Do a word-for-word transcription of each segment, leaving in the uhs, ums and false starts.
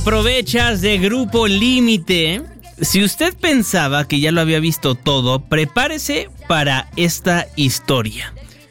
aprovechas de Grupo Límite. Si usted pensaba que ya lo había visto todo, prepárese para esta historia.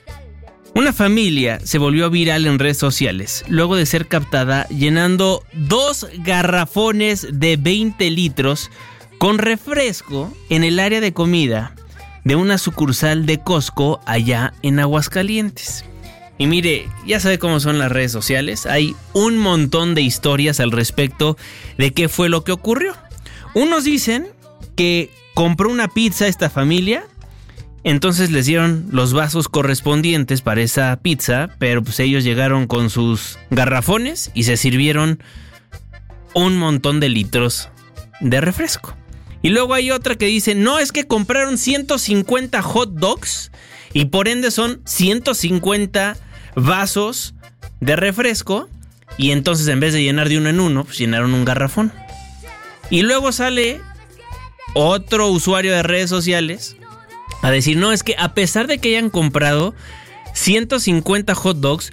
Una familia se volvió viral en redes sociales luego de ser captada llenando dos garrafones de veinte litros con refresco en el área de comida de una sucursal de Costco allá en Aguascalientes. Y mire, ya sabe cómo son las redes sociales, hay un montón de historias al respecto de qué fue lo que ocurrió. Unos dicen que compró una pizza esta familia, entonces les dieron los vasos correspondientes para esa pizza, pero pues ellos llegaron con sus garrafones y se sirvieron un montón de litros de refresco. Y luego hay otra que dice, no, es que compraron ciento cincuenta hot dogs y por ende son ciento cincuenta vasos de refresco y entonces en vez de llenar de uno en uno, pues llenaron un garrafón. Y luego sale otro usuario de redes sociales a decir, no, es que a pesar de que hayan comprado ciento cincuenta hot dogs,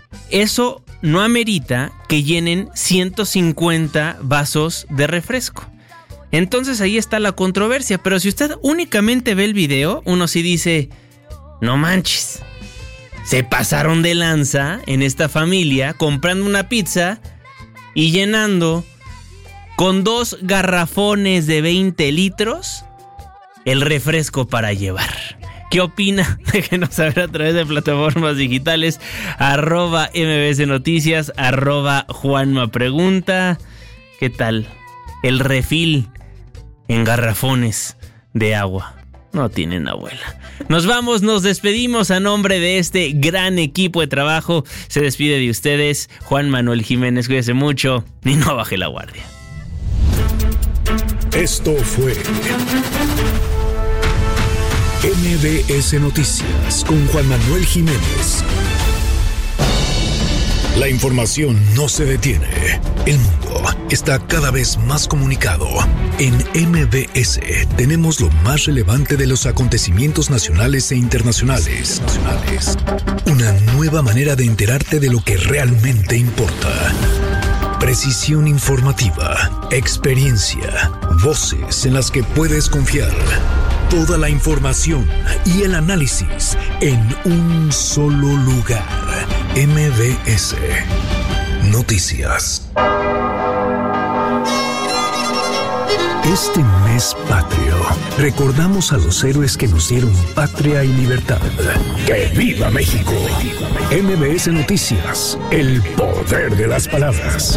eso no amerita que llenen ciento cincuenta vasos de refresco. Entonces ahí está la controversia, pero si usted únicamente ve el video, uno sí dice, no manches, se pasaron de lanza en esta familia comprando una pizza y llenando con dos garrafones de veinte litros el refresco para llevar. ¿Qué opina? Déjenos saber a través de plataformas digitales, arroba M B S Noticias, arroba Juanma Pregunta. ¿Qué tal el refil en garrafones de agua? No tienen abuela. Nos vamos, nos despedimos a nombre de este gran equipo de trabajo. Se despide de ustedes Juan Manuel Jiménez. Cuídese mucho y no baje la guardia. Esto fue M B S Noticias con Juan Manuel Jiménez. La información no se detiene. El mundo está cada vez más comunicado. En M B S tenemos lo más relevante de los acontecimientos nacionales e internacionales. Una nueva manera de enterarte de lo que realmente importa. Precisión informativa, experiencia, voces en las que puedes confiar. Toda la información y el análisis en un solo lugar. M B S Noticias. Este mes patrio, recordamos a los héroes que nos dieron patria y libertad. ¡Que viva México! M B S Noticias, el poder de las palabras.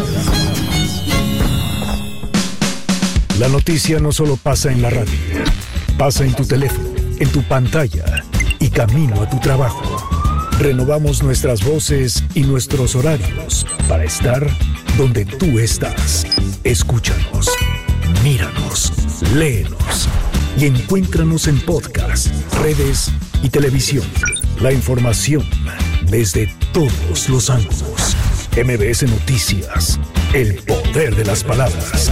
La noticia no solo pasa en la radio, pasa en tu teléfono, en tu pantalla y camino a tu trabajo. Renovamos nuestras voces y nuestros horarios para estar donde tú estás. Escúchanos, míranos, léenos y encuéntranos en podcast, redes y televisión. La información desde todos los ángulos. M B S Noticias, el poder de las palabras.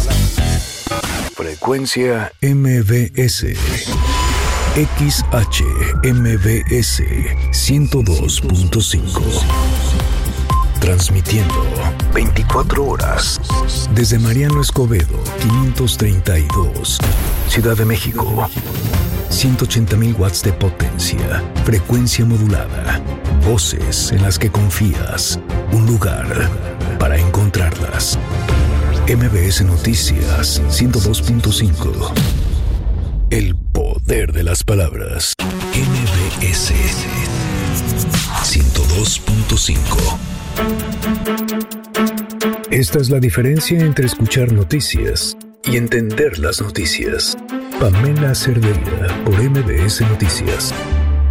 Frecuencia M B S. X H M B S ciento dos punto cinco. Transmitiendo veinticuatro horas desde Mariano Escobedo quinientos treinta y dos, Ciudad de México. ciento ochenta mil watts de potencia, frecuencia modulada, voces en las que confías, un lugar para encontrarlas. M B S Noticias ciento dos punto cinco. El poder de las palabras. M B S ciento dos punto cinco. Esta es la diferencia entre escuchar noticias y entender las noticias. Pamela Cerdeira por M B S Noticias.